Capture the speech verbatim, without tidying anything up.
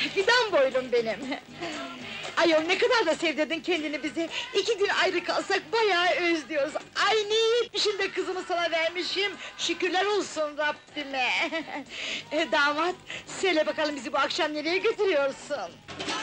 fidan boylum benim! Ayol ne kadar da sevdirdin kendini bize! İki gün ayrı kalsak bayağı özlüyoruz! Ay ne iyi etmişim de kızımı sana vermişim! Şükürler olsun Rabbime! E, Damat, söyle bakalım bizi bu akşam nereye götürüyorsun?